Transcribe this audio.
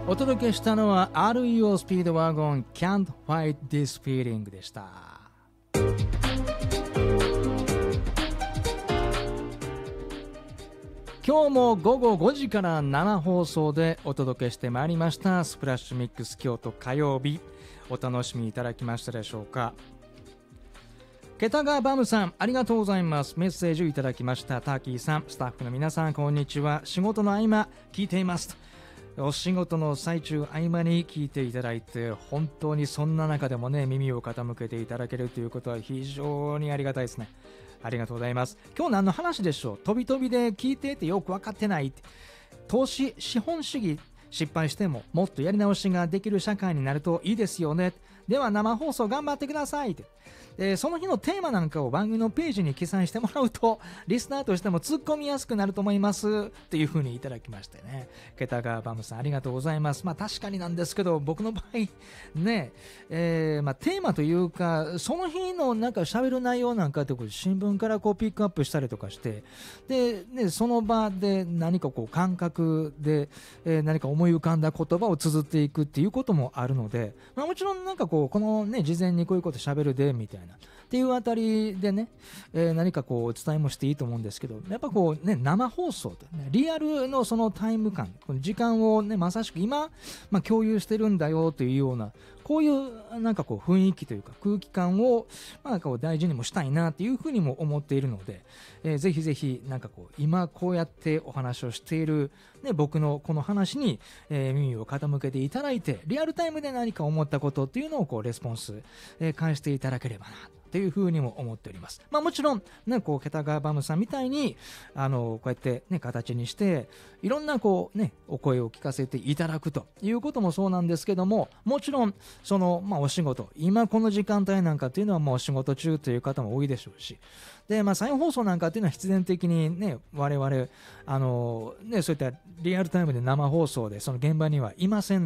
お届けしたのは REO スピードワゴン Can't Fight This Feeling でした。今日も午後5時から生放送でお届けしてまいりましたスプラッシュミックス京都火曜日、お楽しみいただきましたでしょうか。ケタガーバムさん、ありがとうございます。メッセージをいただきました。ターキーさん、スタッフの皆さん、こんにちは。仕事の合間聞いています。お仕事の最中合間に聞いていただいて、本当にそんな中でもね、耳を傾けていただけるということは非常にありがたいですね。ありがとうございます。今日何の話でしょう。飛び飛びで聞いていてよく分かってない。投資資本主義失敗してももっとやり直しができる社会になるといいですよね。では生放送頑張ってくださいって。その日のテーマなんかを番組のページに記載してもらうとリスナーとしても突っ込みやすくなると思いますっていう風にいただきましてね。ケタガーバムさんありがとうございます。まあ確かになんですけど、僕の場合ね、テーマというかその日のなんか喋る内容なんかって新聞からこうピックアップしたりとかして、で、ね、その場で何かこう感覚で、何か思い浮かんだ言葉を綴っていくっていうこともあるので、もちろんなんかこのね事前にこういうこと喋るでみたいなっていうあたりでね、何かこうお伝えもしていいと思うんですけど、やっぱこうね生放送とねリアルのそのタイム感、この時間をねまさしく今、共有してるんだよというようなこういうなんかこう雰囲気というか空気感をこう大事にもしたいなっていうふうにも思っているので、ぜひぜひなんかこう今こうやってお話をしている、ね、僕のこの話に、耳を傾けていただいてリアルタイムで何か思ったことっていうのをこうレスポンス、返していただければなというふうにも思っております。もちろんねこうケタガーバムさんみたいにこうやってね形にしていろんなこうねお声を聞かせていただくということもそうなんですけども、もちろんそのお仕事今この時間帯なんかっていうのはもう仕事中という方も多いでしょうし、で再放送なんかっていうのは必然的にね我々そういったリアルタイムで生放送でその現場にはいません